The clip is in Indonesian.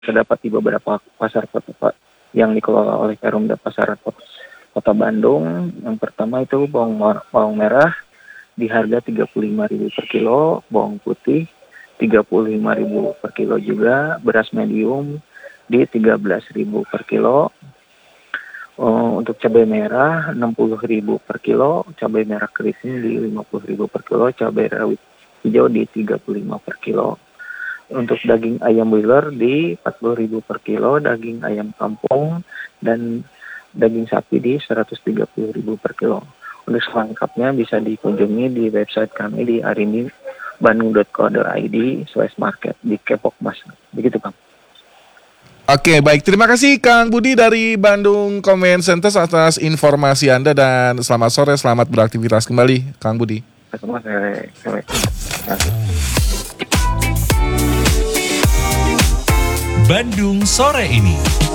terdapat di beberapa pasar kota Pak yang dikelola oleh Perumda Pasar Kota Bandung. Yang pertama itu bawang merah di harga 35.000 per kilo, bawang putih 35.000 per kilo juga, beras medium di 13.000 per kilo. Untuk cabai merah 60.000 per kilo, cabai merah keriting di 50.000 per kilo, cabai rawit hijau di 35 per kilo. Untuk daging ayam broiler di 40.000 per kilo, daging ayam kampung dan daging sapi di 130.000 per kilo. Untuk selengkapnya bisa dikunjungi di website kami di arindibandung.co.id/market di Kepok Mas. Begitu Bang. Oke, baik. Terima kasih Kang Budi dari Bandung Convention Center atas informasi Anda dan selamat sore, selamat beraktivitas kembali, Kang Budi. Selamat sore. Bandung sore ini.